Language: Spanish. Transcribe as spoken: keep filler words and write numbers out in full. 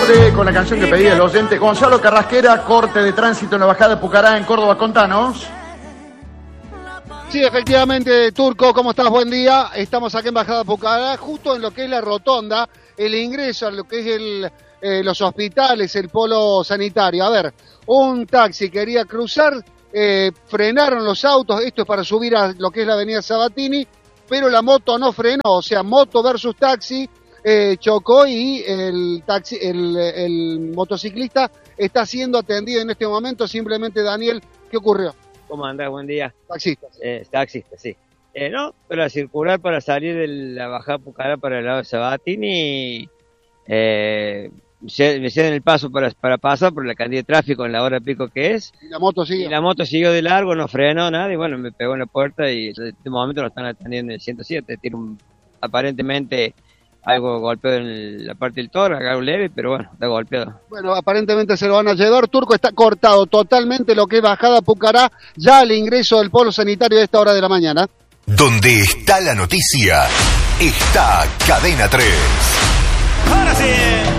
corte con la canción que pedía el oyente Gonzalo Carrasquera, corte de tránsito en la bajada de Pucará en Córdoba. Contanos. Sí, efectivamente, Turco, ¿cómo estás? Buen día. Estamos aquí en Bajada Pucará, justo en lo que es la rotonda, el ingreso a lo que es el, eh, los hospitales, el polo sanitario. A ver, un taxi quería cruzar, eh, frenaron los autos, esto es para subir a lo que es la avenida Sabatini, pero la moto no frenó, o sea, moto versus taxi, eh, chocó y el taxi, el, el motociclista está siendo atendido en este momento. Simplemente, Daniel, ¿qué ocurrió? ¿Cómo andás? Buen día. Taxista. Eh, taxista, sí. Eh, no, para circular, para salir de la bajada Pucará para el lado de Sabatini, eh, me ceden el paso para, para pasar por la cantidad de tráfico en la hora pico que es. Y la moto siguió. Y la moto siguió de largo, no frenó nada, y bueno, me pegó en la puerta y en este momento lo están atendiendo en el ciento siete. Tiene un, aparentemente algo golpeado en la parte del tórax, algo leve, pero bueno, está golpeado. Bueno, aparentemente se lo van a llevar. Turco, está cortado totalmente lo que es Bajada Pucará, ya al ingreso del polo sanitario de esta hora de la mañana. Donde está la noticia, está Cadena tres. Ahora sí.